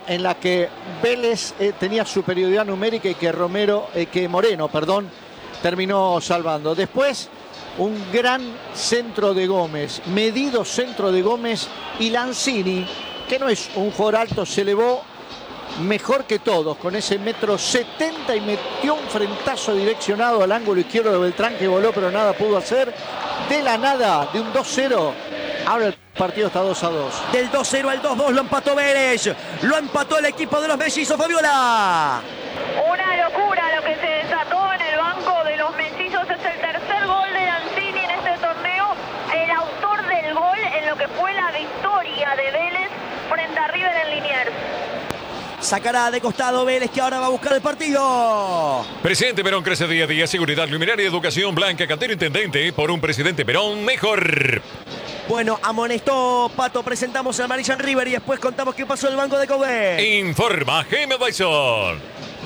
en la que Vélez tenía superioridad numérica y que Moreno, terminó salvando. Después, un gran centro de Gómez, medido centro de Gómez, y Lanzini, que no es un jugador alto, se elevó mejor que todos, con ese 1,70 m, y metió un frentazo direccionado al ángulo izquierdo de Beltrán, que voló pero nada pudo hacer. De la nada, de un 2-0, ahora el partido está 2-2. Del 2-0 al 2-2 lo empató Vélez, lo empató el equipo de los mellizos, Fabiola. Una locura lo que se desató en el banco de los mellizos. Es el tercer gol de Lanzini en este torneo, el autor del gol en lo que fue la victoria de Vélez frente a River en Liniers. Sacará de costado Vélez, que ahora va a buscar el partido. Presidente Perón crece día a día. Seguridad, luminaria, educación, Blanca, Cantero, intendente. Por un presidente Perón mejor. Bueno, amonestó Pato. Presentamos al Amarilla en River y después contamos qué pasó en el banco de Kobe. Informa Jaime Dyson.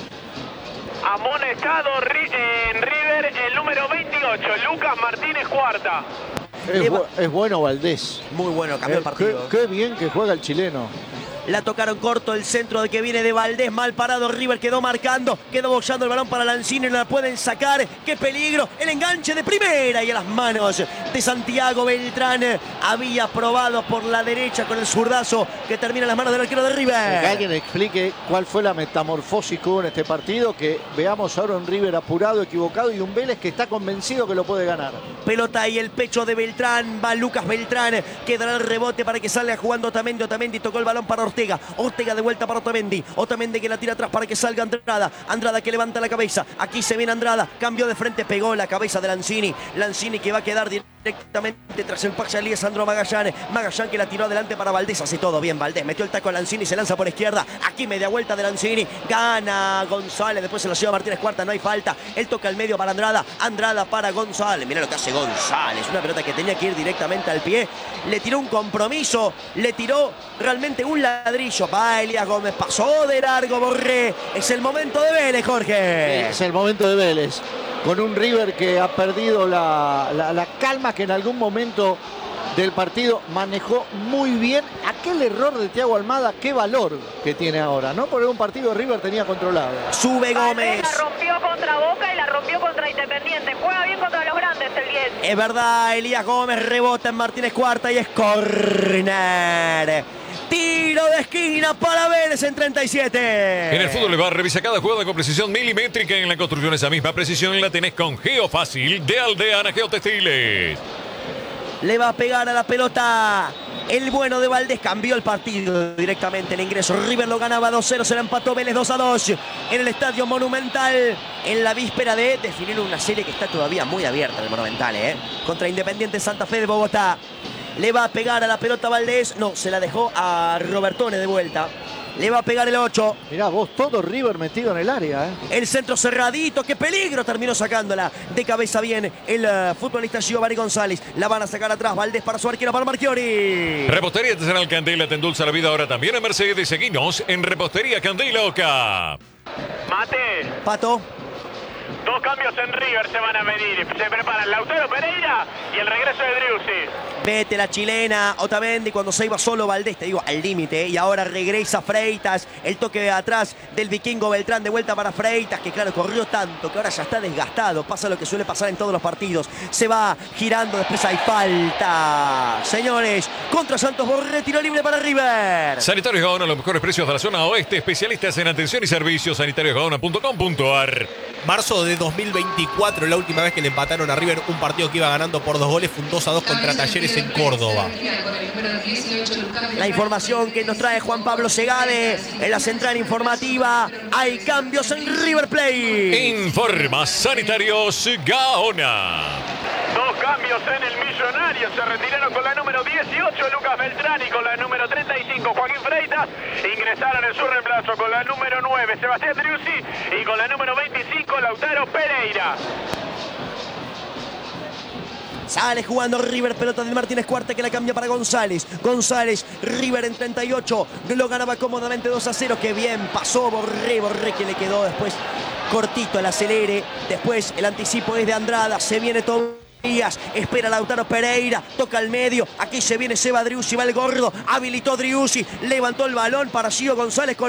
Amonestado en River el número 28, Lucas Martínez Cuarta. Es bueno Valdés. Muy bueno, cambió el partido. Qué bien que juega el chileno. La tocaron corto, el centro de que viene de Valdés, mal parado. River quedó marcando, quedó bollando el balón para Lanzini, no la pueden sacar. ¡Qué peligro! El enganche de primera y a las manos de Santiago Beltrán. Había probado por la derecha con el zurdazo que termina en las manos del arquero de River. Que alguien explique cuál fue la metamorfosis que hubo en este partido, que veamos ahora un River apurado, equivocado, y un Vélez que está convencido que lo puede ganar. Pelota y el pecho de Beltrán, va Lucas Beltrán, quedará el rebote para que salga jugando Otamendi. Otamendi tocó el balón para Ortega de vuelta para Otamendi. Otamendi que la tira atrás para que salga Andrada. Andrada que levanta la cabeza. Aquí se viene Andrada. Cambió de frente, pegó la cabeza de Lanzini. Lanzini que va a quedar directamente tras el pase a Lisandro Magallanes. Magallanes que la tiró adelante para Valdés. Hace todo bien Valdés. Metió el taco a Lanzini. Se lanza por izquierda. Aquí media vuelta de Lanzini. Gana González. Después se la lleva Martínez Cuarta. No hay falta. Él toca al medio para Andrada. Andrada para González. Mirá lo que hace González. Una pelota que tenía que ir directamente al pie. Le tiró un compromiso. Le tiró realmente un ladrillo. Va Elías Gómez. Pasó de largo Borré. Es el momento de Vélez, Jorge. Es el momento de Vélez. Con un River que ha perdido la calma que en algún momento del partido manejó muy bien. Aquel error de Thiago Almada, qué valor que tiene ahora, ¿no? Porque un partido River tenía controlado. Sube Gómez. La rompió contra Boca y la rompió contra Independiente. Juega bien contra los grandes el 10. Es verdad, Elías Gómez rebota en Martínez Cuarta y es córner. Tiro de esquina para Vélez en 37. En el fútbol Levar revisa cada jugada con precisión milimétrica. En la construcción esa misma precisión la tenés con Geofácil de Aldeana Geotextiles. Le va a pegar a la pelota el bueno de Valdés. Cambió el partido directamente el ingreso. River lo ganaba 2-0, se la empató Vélez 2-2 en el Estadio Monumental, en la víspera de definir una serie que está todavía muy abierta en el Monumental, contra Independiente Santa Fe de Bogotá. Le va a pegar a la pelota Valdés. No, se la dejó a Robertone de vuelta. Le va a pegar el 8. Mirá vos, todo River metido en el área. El centro cerradito. ¡Qué peligro! Terminó sacándola de cabeza bien el futbolista Giovanni González. La van a sacar atrás. Valdés para su arquero, para Marchiori. Repostería Artesanal Candela te endulza la vida ahora también en Mercedes. Seguinos en Repostería Candela Oca. Mate. Pato. Dos cambios en River se van a venir. Se preparan Lautaro Pereira y el regreso de Driussi. Vete la chilena, Otamendi cuando se iba solo Valdés, te digo, al límite. Y ahora regresa Freitas, el toque de atrás del vikingo Beltrán de vuelta para Freitas, que claro, corrió tanto que ahora ya está desgastado. Pasa lo que suele pasar en todos los partidos. Se va girando, después hay falta. Señores, contra Santos Borré, tiro libre para River. Sanitarios Gaona, los mejores precios de la zona oeste. Especialistas en atención y servicios. sanitariosgaona.com.ar. Marzo de 2024, la última vez que le empataron a River un partido que iba ganando por 2 goles, fue un 2-2 contra Talleres en Córdoba. La información que nos trae Juan Pablo Segade en la central informativa. Hay cambios en River Plate. Informa Sanitarios Gaona. Dos cambios en el Millonario. Se retiraron con la número 18 Lucas Beltrán y con la número 35 Joaquín Freitas. Ingresaron en su reemplazo con la número 9 Sebastián Driussi y con la número 25 Lautaro Pereira. Sale jugando River, pelota de Martínez Cuarta que la cambia para González. González, River en 38. Lo ganaba cómodamente 2-0. Qué bien pasó Borré que le quedó después cortito el acelere. Después el anticipo es de Andrada. Se viene todo. Espera Lautaro Pereira, toca al medio, aquí se viene Seba Driussi, va el gordo, habilitó Driussi, levantó el balón para Gio González con